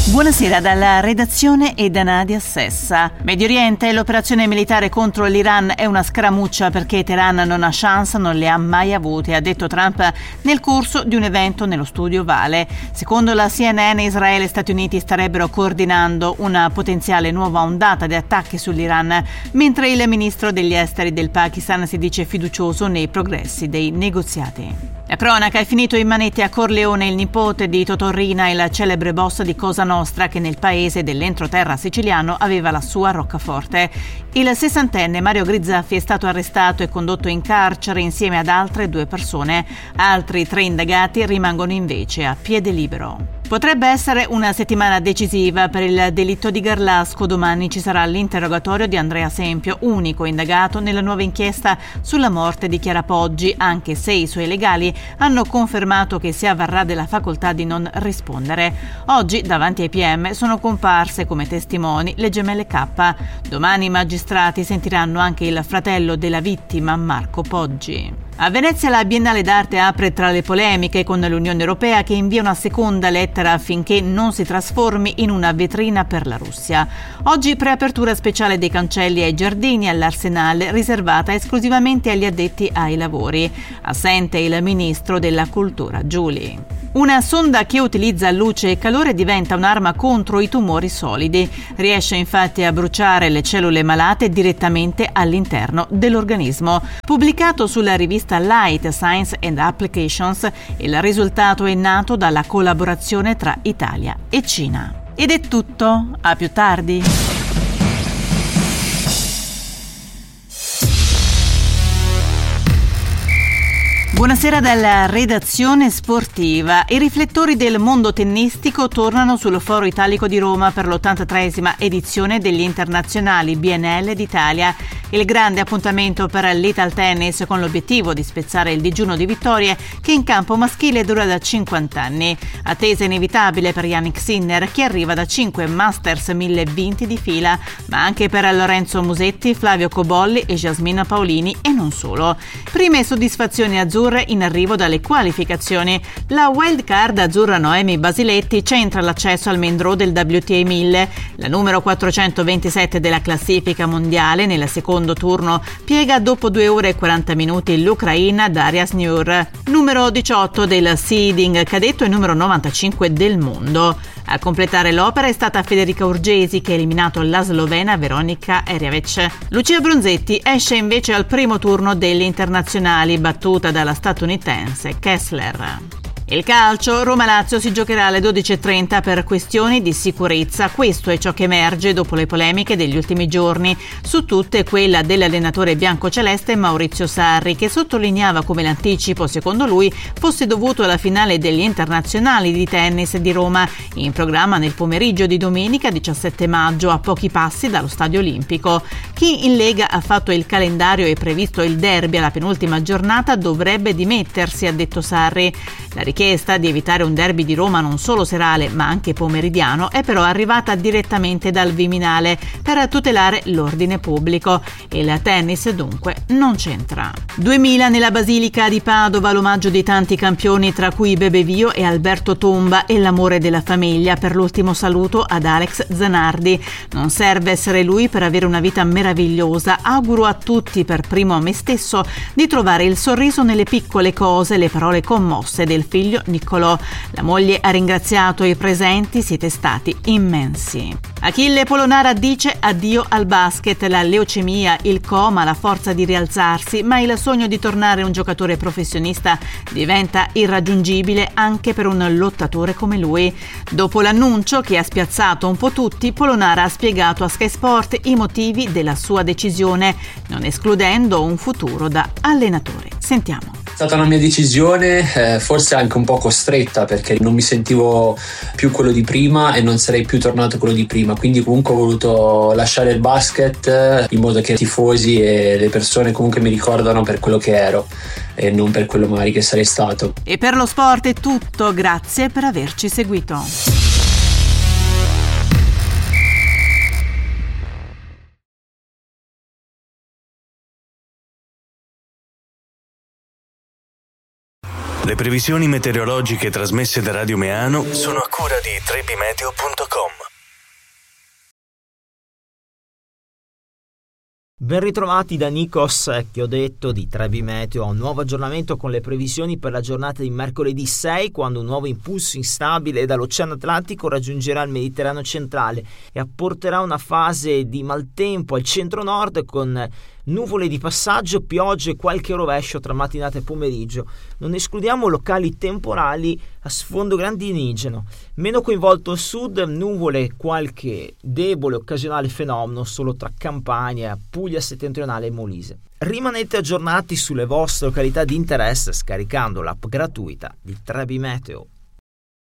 Buonasera dalla redazione e da Nadia Sessa. Medio Oriente, l'operazione militare contro l'Iran è una scaramuccia perché Teheran non ha chance, non le ha mai avute, ha detto Trump nel corso di un evento nello studio Vale. Secondo la CNN, Israele e Stati Uniti starebbero coordinando una potenziale nuova ondata di attacchi sull'Iran, mentre il ministro degli esteri del Pakistan si dice fiducioso nei progressi dei negoziati. La cronaca: è finito in manette a Corleone il nipote di Totò Riina, il celebre boss di Cosa Nostra che nel paese dell'entroterra siciliano aveva la sua roccaforte. Il 60enne Mario Grizzaffi è stato arrestato e condotto in carcere insieme ad altre 2 persone. Altri 3 indagati rimangono invece a piede libero. Potrebbe essere una settimana decisiva per il delitto di Garlasco. Domani ci sarà l'interrogatorio di Andrea Sempio, unico indagato nella nuova inchiesta sulla morte di Chiara Poggi, anche se i suoi legali hanno confermato che si avvarrà della facoltà di non rispondere. Oggi, davanti ai PM, sono comparse come testimoni le gemelle K. Domani i magistrati sentiranno anche il fratello della vittima, Marco Poggi. A Venezia la Biennale d'Arte apre tra le polemiche, con l'Unione Europea che invia una seconda lettera affinché non si trasformi in una vetrina per la Russia. Oggi preapertura speciale dei cancelli ai giardini all'Arsenale, riservata esclusivamente agli addetti ai lavori. Assente il ministro della Cultura Giuli. Una sonda che utilizza luce e calore diventa un'arma contro i tumori solidi. Riesce infatti a bruciare le cellule malate direttamente all'interno dell'organismo. Pubblicato sulla rivista Light Science and Applications, il risultato è nato dalla collaborazione tra Italia e Cina. Ed è tutto, a più tardi. Buonasera dalla redazione sportiva. I riflettori del mondo tennistico tornano sul Foro Italico di Roma per l'83esima edizione degli internazionali BNL d'Italia. Il grande appuntamento per l'Ital Tennis, con l'obiettivo di spezzare il digiuno di vittorie che in campo maschile dura da 50 anni. Attesa inevitabile per Jannik Sinner, che arriva da 5 Masters 1000 vinti di fila, ma anche per Lorenzo Musetti, Flavio Cobolli e Jasmina Paolini, e non solo. Prime soddisfazioni azzurre in arrivo dalle qualificazioni. La wild card azzurra Noemi Basiletti centra l'accesso al main draw del WTA 1000. La numero 427 della classifica mondiale nel secondo turno piega dopo 2 ore e 40 minuti l'Ucraina Daria Sniur, numero 18 del seeding cadetto e numero 95 del mondo. A completare l'opera è stata Federica Urgesi, che ha eliminato la slovena Veronika Erjavec. Lucia Bronzetti esce invece al primo turno degli internazionali, battuta dalla statunitense Kessler. Il calcio: Roma-Lazio si giocherà alle 12:30 per questioni di sicurezza. Questo è ciò che emerge dopo le polemiche degli ultimi giorni, su tutte quella dell'allenatore biancoceleste Maurizio Sarri, che sottolineava come l'anticipo, secondo lui, fosse dovuto alla finale degli internazionali di tennis di Roma, in programma nel pomeriggio di domenica 17 maggio, a pochi passi dallo Stadio Olimpico. Chi in Lega ha fatto il calendario e previsto il derby alla penultima giornata dovrebbe dimettersi, ha detto Sarri. La richiesta di evitare un derby di Roma non solo serale ma anche pomeridiano è però arrivata direttamente dal Viminale per tutelare l'ordine pubblico. Il tennis dunque non c'entra. 2000 nella Basilica di Padova, l'omaggio di tanti campioni, tra cui Bebe Vio e Alberto Tomba, e l'amore della famiglia per l'ultimo saluto ad Alex Zanardi. Non serve essere lui per avere una vita meravigliosa. Auguro a tutti, per primo a me stesso, di trovare il sorriso nelle piccole cose. Le parole commosse del figlio Niccolò. La moglie ha ringraziato i presenti: siete stati immensi. Achille Polonara dice addio al basket. La leucemia, il coma, la forza di rialzarsi, ma il sogno di tornare un giocatore professionista diventa irraggiungibile anche per un lottatore come lui. Dopo l'annuncio che ha spiazzato un po' tutti, Polonara ha spiegato a Sky Sport i motivi della sua decisione, non escludendo un futuro da allenatore. Sentiamo. È stata una mia decisione, forse anche un po' costretta, perché non mi sentivo più quello di prima e non sarei più tornato quello di prima, quindi comunque ho voluto lasciare il basket in modo che i tifosi e le persone comunque mi ricordano per quello che ero e non per quello magari che sarei stato. E per lo sport è tutto, grazie per averci seguito. Le previsioni meteorologiche trasmesse da Radio Meano sono a cura di trebimeteo.com. Ben ritrovati da Nikos Chioddetto di Trebi Meteo a un nuovo aggiornamento con le previsioni per la giornata di mercoledì 6, quando un nuovo impulso instabile dall'Oceano Atlantico raggiungerà il Mediterraneo centrale e apporterà una fase di maltempo al centro-nord con nuvole di passaggio, piogge e qualche rovescio tra mattinata e pomeriggio. Non escludiamo locali temporali a sfondo grandinigeno. Meno coinvolto il sud, nuvole e qualche debole occasionale fenomeno solo tra Campania, Puglia settentrionale e Molise. Rimanete aggiornati sulle vostre località di interesse scaricando l'app gratuita di Trebi Meteo.